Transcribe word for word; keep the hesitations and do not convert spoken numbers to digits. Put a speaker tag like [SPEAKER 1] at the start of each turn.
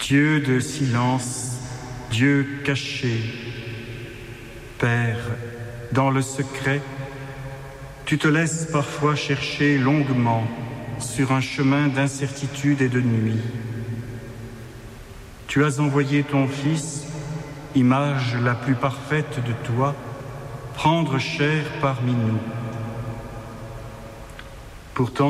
[SPEAKER 1] Dieu de silence, Dieu caché, Père, dans le secret, tu te laisses parfois chercher longuement sur un chemin d'incertitude et de nuit. Tu as envoyé ton Fils, image la plus parfaite de toi, prendre chair parmi nous. Pourtant,